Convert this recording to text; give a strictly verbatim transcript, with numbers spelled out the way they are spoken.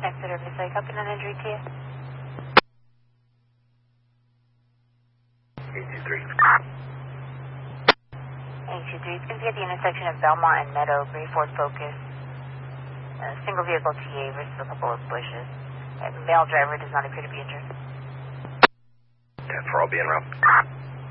Exeter, Miss Lake, up in an injury to you? eight two three. eight two three, it's going to be at the intersection of Belmont and Meadow, Gray Ford Focus. A single vehicle T A versus a couple of bushes. A male driver does not appear to be injured. ten four, I'll be en route.